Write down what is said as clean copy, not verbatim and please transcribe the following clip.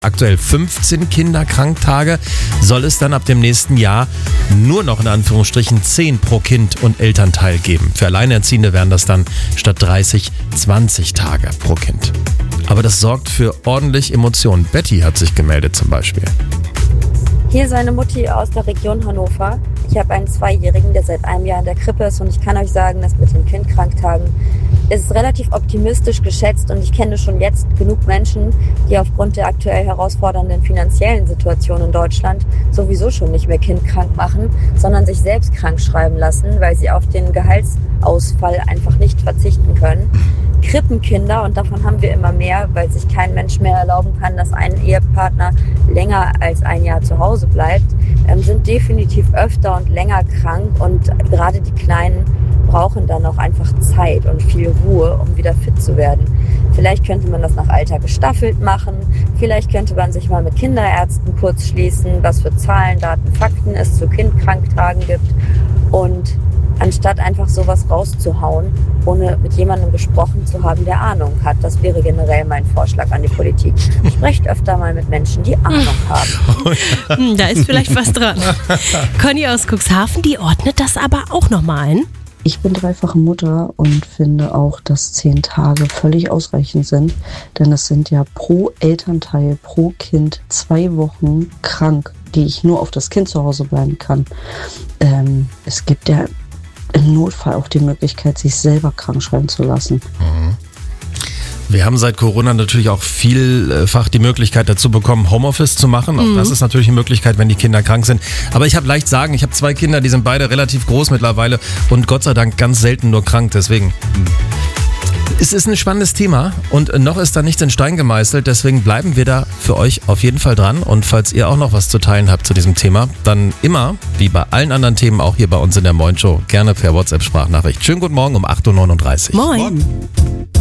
Aktuell 15 Kinderkranktage, soll es dann ab dem nächsten Jahr nur noch in Anführungsstrichen 10 pro Kind und Elternteil geben. Für Alleinerziehende wären das dann statt 30 20 Tage pro Kind. Aber das sorgt für ordentlich Emotionen. Betty hat sich gemeldet zum Beispiel. Hier ist eine Mutti aus der Region Hannover. Ich habe einen 2-Jährigen, der seit einem Jahr in der Krippe ist, und ich kann euch sagen, dass mit den Kindkranktagen ist relativ optimistisch geschätzt, und ich kenne schon jetzt genug Menschen, die aufgrund der aktuell herausfordernden finanziellen Situation in Deutschland sowieso schon nicht mehr kindkrank machen, sondern sich selbst krank schreiben lassen, weil sie auf den Gehaltsausfall einfach nicht verzichten können. Krippenkinder, und davon haben wir immer mehr, weil sich kein Mensch mehr erlauben kann, dass ein Ehepartner länger als ein Jahr zu Hause bleibt, sind definitiv öfter und länger krank, und gerade die Kleinen brauchen dann auch einfach Zeit und viel Ruhe, um wieder fit zu werden. Vielleicht könnte man das nach Alter gestaffelt machen, vielleicht könnte man sich mal mit Kinderärzten kurz schließen, was für Zahlen, Daten, Fakten es zu Kindkranktagen gibt, und anstatt einfach sowas rauszuhauen, ohne mit jemandem gesprochen zu haben, der Ahnung hat. Das wäre generell mein Vorschlag an die Politik. Sprecht öfter mal mit Menschen, die Ahnung haben. Da ist vielleicht was dran. Conny aus Cuxhaven, die ordnet das aber auch nochmal ein. Ich bin dreifache Mutter und finde auch, dass 10 Tage völlig ausreichend sind. Denn es sind ja pro Elternteil, pro Kind 2 Wochen krank, die ich nur auf das Kind zu Hause bleiben kann. Es gibt ja im Notfall auch die Möglichkeit, sich selber krank schreiben zu lassen. Wir haben seit Corona natürlich auch vielfach die Möglichkeit dazu bekommen, Homeoffice zu machen. Auch das ist natürlich eine Möglichkeit, wenn die Kinder krank sind. Aber ich habe leicht sagen, ich habe 2 Kinder, die sind beide relativ groß mittlerweile und Gott sei Dank ganz selten nur krank. Deswegen, es ist ein spannendes Thema und noch ist da nichts in Stein gemeißelt. Deswegen bleiben wir da für euch auf jeden Fall dran. Und falls ihr auch noch was zu teilen habt zu diesem Thema, dann immer, wie bei allen anderen Themen, auch hier bei uns in der Moin Show, gerne per WhatsApp-Sprachnachricht. Schönen guten Morgen um 8.39 Uhr. Moin.